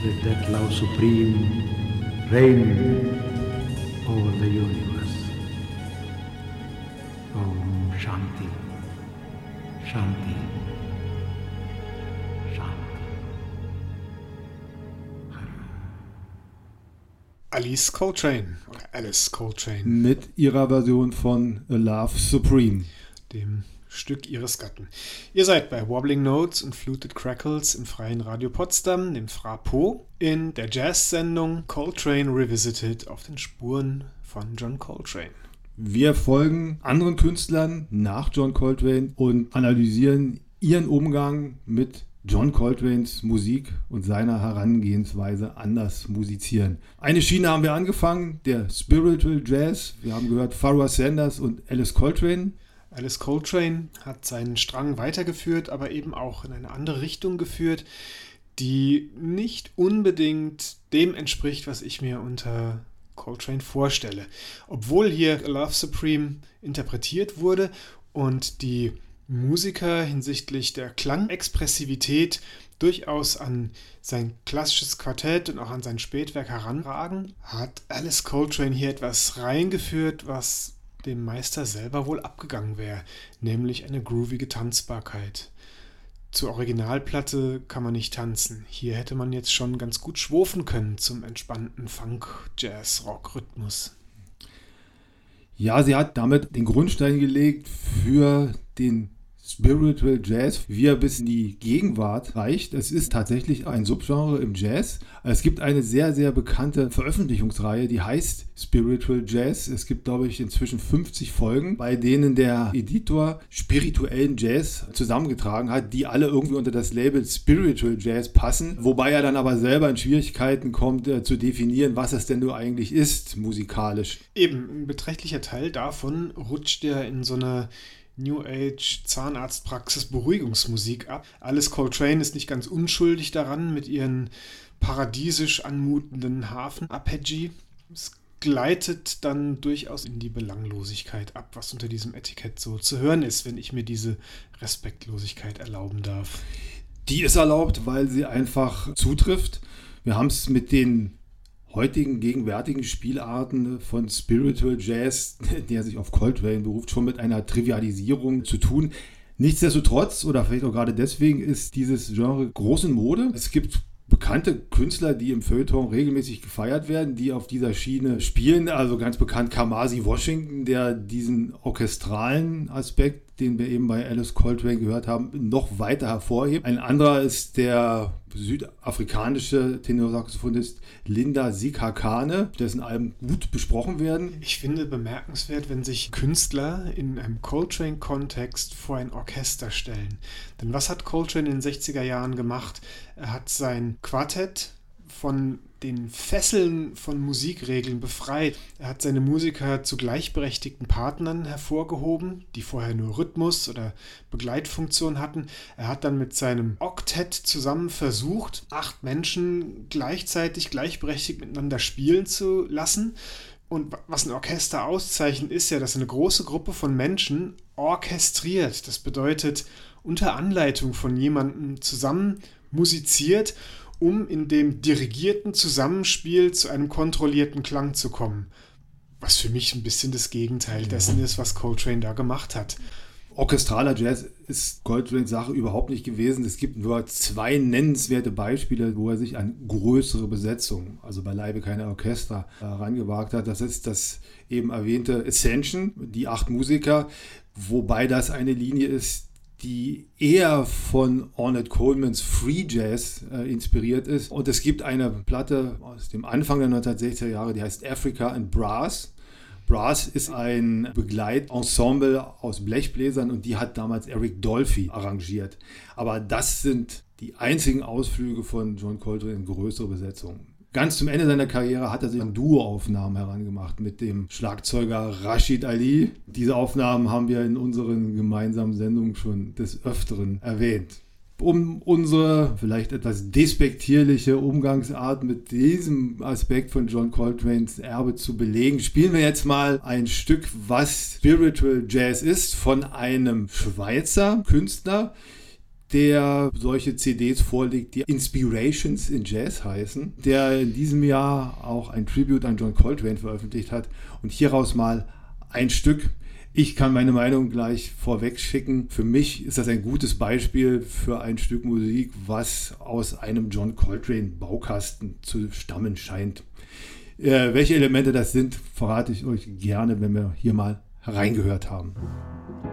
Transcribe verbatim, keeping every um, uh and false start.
let that love supreme reign over the universe. Om Shanti, Shanti, Shanti. Alice Coltrane, oder Alice Coltrane. Mit ihrer Version von A Love Supreme, dem Stück ihres Gatten. Ihr seid bei Wobbling Notes und Fluted Crackles im Freien Radio Potsdam, dem Frapo, in der Jazz-Sendung Coltrane Revisited auf den Spuren von John Coltrane. Wir folgen anderen Künstlern nach John Coltrane und analysieren ihren Umgang mit John Coltranes Musik und seiner Herangehensweise an das Musizieren. Eine Schiene haben wir angefangen, der Spiritual Jazz. Wir haben gehört Pharoah Sanders und Alice Coltrane. Alice Coltrane hat seinen Strang weitergeführt, aber eben auch in eine andere Richtung geführt, die nicht unbedingt dem entspricht, was ich mir unter Coltrane vorstelle. Obwohl hier A Love Supreme interpretiert wurde und die Musiker hinsichtlich der Klangexpressivität durchaus an sein klassisches Quartett und auch an sein Spätwerk heranragen, hat Alice Coltrane hier etwas reingeführt, was dem Meister selber wohl abgegangen wäre, nämlich eine groovige Tanzbarkeit. Zur Originalplatte kann man nicht tanzen. Hier hätte man jetzt schon ganz gut schwofen können zum entspannten Funk-Jazz-Rock-Rhythmus. Ja, sie hat damit den Grundstein gelegt für den Spiritual Jazz, wie er bis in die Gegenwart reicht. Es ist tatsächlich ein Subgenre im Jazz. Es gibt eine sehr, sehr bekannte Veröffentlichungsreihe, die heißt Spiritual Jazz. Es gibt, glaube ich, inzwischen fünfzig Folgen, bei denen der Editor spirituellen Jazz zusammengetragen hat, die alle irgendwie unter das Label Spiritual Jazz passen, wobei er dann aber selber in Schwierigkeiten kommt, äh, zu definieren, was es denn nur eigentlich ist, musikalisch. Eben, ein beträchtlicher Teil davon rutscht ja in so eine New Age Zahnarztpraxis Beruhigungsmusik ab. Alice Coltrane ist nicht ganz unschuldig daran mit ihren paradiesisch anmutenden Hafen-Arpeggi. Es gleitet dann durchaus in die Belanglosigkeit ab, was unter diesem Etikett so zu hören ist, wenn ich mir diese Respektlosigkeit erlauben darf. Die ist erlaubt, weil sie einfach zutrifft. Wir haben es mit den heutigen, gegenwärtigen Spielarten von Spiritual Jazz, der sich auf Coltrane beruft, schon mit einer Trivialisierung zu tun. Nichtsdestotrotz, oder vielleicht auch gerade deswegen, ist dieses Genre groß in Mode. Es gibt bekannte Künstler, die im Feuilleton regelmäßig gefeiert werden, die auf dieser Schiene spielen. Also ganz bekannt Kamasi Washington, der diesen orchestralen Aspekt, den wir eben bei Alice Coltrane gehört haben, noch weiter hervorhebt. Ein anderer ist der südafrikanische Tenorsaxophonist Linda Sikhakhane, dessen Alben gut besprochen werden. Ich finde bemerkenswert, wenn sich Künstler in einem Coltrane-Kontext vor ein Orchester stellen. Denn was hat Coltrane in den sechziger Jahren gemacht? Er hat sein Quartett von den Fesseln von Musikregeln befreit. Er hat seine Musiker zu gleichberechtigten Partnern hervorgehoben, die vorher nur Rhythmus oder Begleitfunktion hatten. Er hat dann mit seinem Oktett zusammen versucht, acht Menschen gleichzeitig gleichberechtigt miteinander spielen zu lassen. Und was ein Orchester auszeichnet, ist ja, dass eine große Gruppe von Menschen orchestriert. Das bedeutet, unter Anleitung von jemandem zusammen musiziert, um in dem dirigierten Zusammenspiel zu einem kontrollierten Klang zu kommen. Was für mich ein bisschen das Gegenteil dessen ist, was Coltrane da gemacht hat. Orchestraler Jazz ist Coltranes Sache überhaupt nicht gewesen. Es gibt nur zwei nennenswerte Beispiele, wo er sich an größere Besetzungen, also beileibe keine Orchester, herangewagt hat. Das ist das eben erwähnte Ascension, die acht Musiker, wobei das eine Linie ist, die eher von Ornette Colemans Free Jazz äh, inspiriert ist. Und es gibt eine Platte aus dem Anfang der neunzehnhundertsechziger Jahre, die heißt Africa and Brass. Brass ist ein Begleitensemble aus Blechbläsern und die hat damals Eric Dolphy arrangiert. Aber das sind die einzigen Ausflüge von John Coltrane in größere Besetzungen. Ganz zum Ende seiner Karriere hat er sich an Duo-Aufnahmen herangemacht mit dem Schlagzeuger Rashid Ali. Diese Aufnahmen haben wir in unseren gemeinsamen Sendungen schon des Öfteren erwähnt. Um unsere vielleicht etwas despektierliche Umgangsart mit diesem Aspekt von John Coltranes Erbe zu belegen, spielen wir jetzt mal ein Stück, was Spiritual Jazz ist, von einem Schweizer Künstler, der solche C Ds vorlegt, die Inspirations in Jazz heißen, der in diesem Jahr auch ein Tribute an John Coltrane veröffentlicht hat. Und hieraus mal ein Stück. Ich kann meine Meinung gleich vorweg schicken. Für mich ist das ein gutes Beispiel für ein Stück Musik, was aus einem John Coltrane Baukasten zu stammen scheint. Äh, welche Elemente das sind, verrate ich euch gerne, wenn wir hier mal reingehört haben.